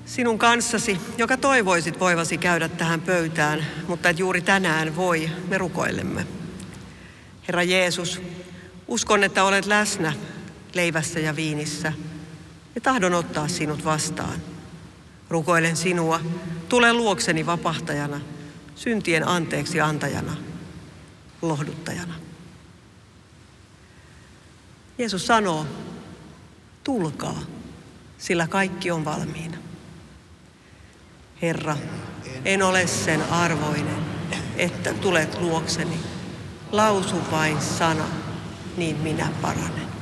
Sinun kanssasi, joka toivoisit voivasi käydä tähän pöytään, mutta et juuri tänään voi, me rukoilemme. Herra Jeesus, uskon, että olet läsnä leivässä ja viinissä ja tahdon ottaa sinut vastaan. Rukoilen sinua, tule luokseni vapahtajana, syntien anteeksi antajana, lohduttajana. Jeesus sanoo, tulkaa, sillä kaikki on valmiina. Herra, en ole sen arvoinen, että tulet luokseni. Lausu vain sana, niin minä paranen.